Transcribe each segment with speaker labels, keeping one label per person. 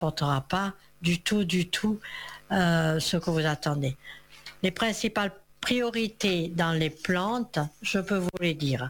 Speaker 1: n'apportera pas du tout ce que vous attendez. Les principales priorités dans les plantes, je peux vous les dire.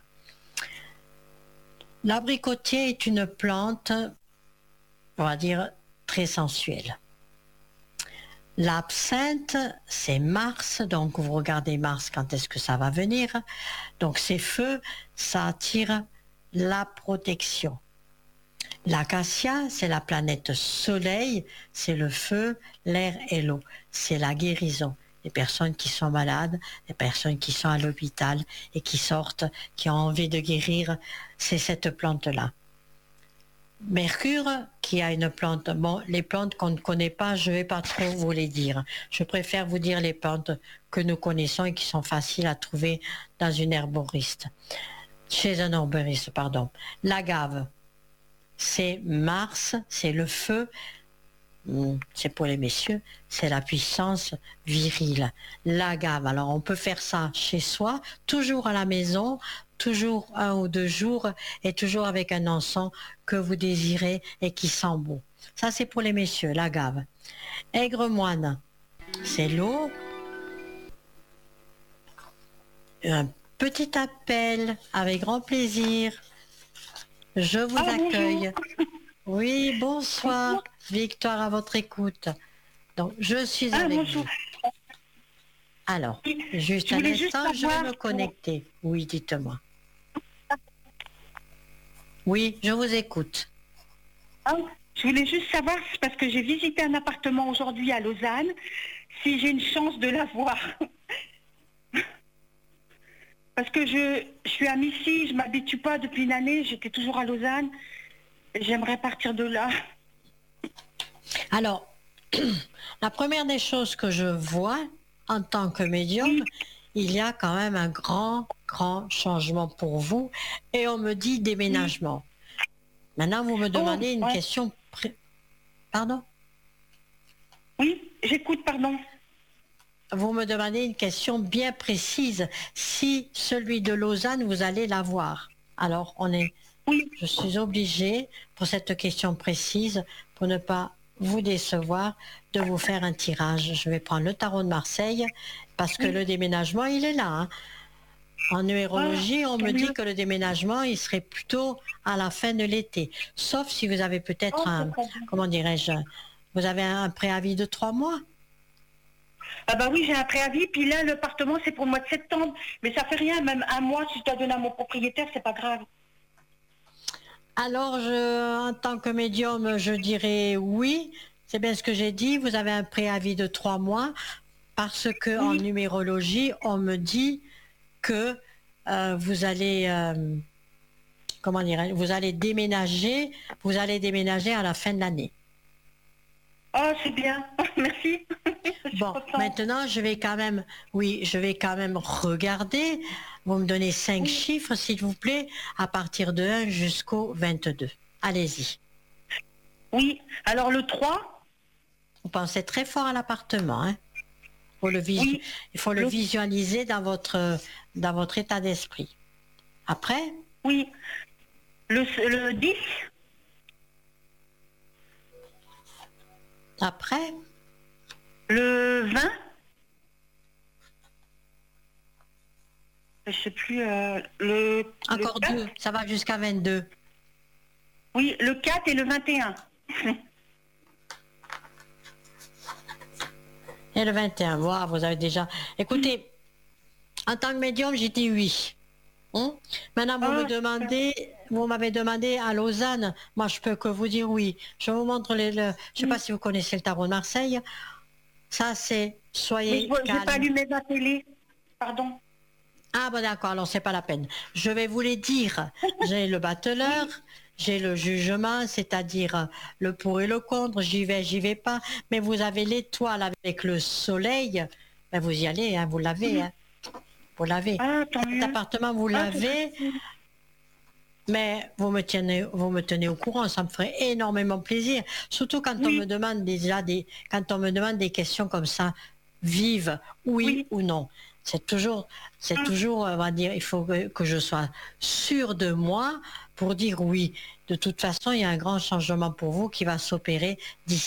Speaker 1: L'abricotier est une plante, on va dire, très sensuelle. L'absinthe, c'est Mars, donc vous regardez Mars, quand est-ce que ça va venir. Donc ces feux, ça attire la protection. L'acacia, c'est la planète Soleil, c'est le feu, l'air et l'eau. C'est la guérison. Les personnes qui sont malades, les personnes qui sont à l'hôpital et qui sortent, qui ont envie de guérir, c'est cette plante-là. Mercure, qui a une plante, bon, les plantes qu'on ne connaît pas, je ne vais pas trop vous les dire. Je préfère vous dire les plantes que nous connaissons et qui sont faciles à trouver dans une herboriste. Chez un herboriste, pardon. L'agave, c'est Mars, c'est le feu, c'est pour les messieurs, c'est la puissance virile. L'agave, alors on peut faire ça chez soi, toujours à la maison, toujours 1 ou 2 jours et toujours avec un encens que vous désirez et qui sent bon. Ça c'est pour les messieurs, l'agave. Aigre-moine, c'est l'eau. Un petit appel avec grand plaisir. Je vous accueille.
Speaker 2: Bonjour.
Speaker 1: Oui, bonsoir.
Speaker 2: Bonjour.
Speaker 1: Victoire à votre écoute. Donc, je suis avec
Speaker 2: bonjour.
Speaker 1: vous. Alors, juste
Speaker 2: Je
Speaker 1: un
Speaker 2: voulais juste
Speaker 1: instant, je vais
Speaker 2: savoir
Speaker 1: me connecter. Oui, dites-moi. Oui, je vous écoute.
Speaker 2: Je voulais juste savoir, parce que j'ai visité un appartement aujourd'hui à Lausanne, si j'ai une chance de l'avoir. Parce que je suis à Missy, je ne m'habitue pas depuis une année, j'étais toujours à Lausanne. Et j'aimerais partir de là.
Speaker 1: Alors, la première des choses que je vois en tant que médium, il y a quand même un grand changement pour vous. Et on me dit déménagement. Maintenant, vous me demandez une question... Pardon?
Speaker 2: Oui, j'écoute, pardon.
Speaker 1: Vous me demandez une question bien précise. Si celui de Lausanne, vous allez l'avoir. Alors, je suis obligée, pour cette question précise, pour ne pas vous décevoir, de vous faire un tirage. Je vais prendre le tarot de Marseille, parce que le déménagement, il est là. Hein. En numérologie, on me dit que le déménagement, il serait plutôt à la fin de l'été. Sauf si vous avez peut-être comment dirais-je, vous avez un préavis de 3 mois.
Speaker 2: Ah bah oui, j'ai un préavis, puis là, l'appartement, c'est pour le mois de septembre. Mais ça fait rien, même 1 mois, si je dois donner à mon propriétaire, c'est pas grave.
Speaker 1: Alors, en tant que médium, je dirais oui. C'est bien ce que j'ai dit. Vous avez un préavis de 3 mois parce que en numérologie, on me dit que vous allez, comment dirais-je, vous allez déménager à la fin de l'année.
Speaker 2: Oh, c'est bien. Merci.
Speaker 1: Bon, maintenant, je vais quand même regarder. Vous me donnez 5 chiffres, s'il vous plaît, à partir de 1 jusqu'au 22. Allez-y.
Speaker 2: Oui, alors le 3.
Speaker 1: Vous pensez très fort à l'appartement, hein? Il faut le visualiser dans votre état d'esprit. Après?
Speaker 2: Oui. Le 10.
Speaker 1: Après?
Speaker 2: Le 20. Je sais plus.
Speaker 1: Encore
Speaker 2: le
Speaker 1: 2, ça va jusqu'à 22.
Speaker 2: Oui, le 4 et le 21.
Speaker 1: Et le 21, wow, vous avez déjà... Écoutez, en tant que médium, j'ai dit oui. Maintenant, vous m'avez demandé à Lausanne, moi je peux que vous dire oui. Je vous montre je ne sais pas si vous connaissez le tarot de Marseille. Ça, c'est soyez calme.
Speaker 2: Je n'ai pas allumé ma télé, pardon.
Speaker 1: Ah bon d'accord, alors c'est pas la peine. Je vais vous les dire. J'ai le battleur, j'ai le jugement, c'est-à-dire le pour et le contre, j'y vais pas. Mais vous avez l'étoile avec le soleil, ben vous y allez, hein, vous l'avez. Hein. Vous l'avez. Cet appartement, vous l'avez. Mais vous me tenez au courant, ça me ferait énormément plaisir. Surtout quand on me demande quand on me demande des questions comme ça, vives, oui ou non. C'est toujours, on va dire, il faut que je sois sûre de moi pour dire oui. De toute façon, il y a un grand changement pour vous qui va s'opérer d'ici